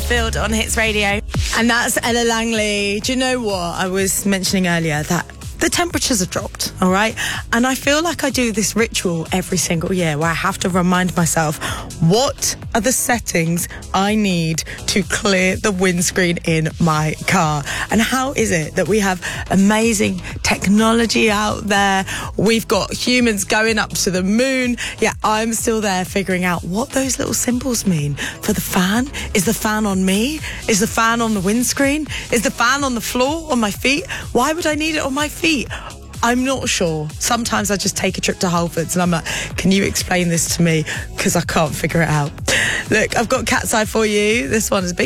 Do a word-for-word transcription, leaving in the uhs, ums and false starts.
Field on Hits Radio. And that's Ella Langley. Do you know what? I was mentioning earlier that the temperatures have dropped, all right? And I feel like I do this ritual every single year where I have to remind myself, what are the settings I need to clear the windscreen in my car? And how is it that we have amazing technology out there? We've got humans going up to the moon. Yeah, I'm still there figuring out what those little symbols mean. For the fan, is the fan on me? Is the fan on the windscreen? Is the fan on the floor, on my feet? Why would I need it on my feet? I'm not sure. Sometimes I just take a trip to Whole Foods and I'm like, can you explain this to me? Because I can't figure it out. Look, I've got Cat's Eye for you. This one is big.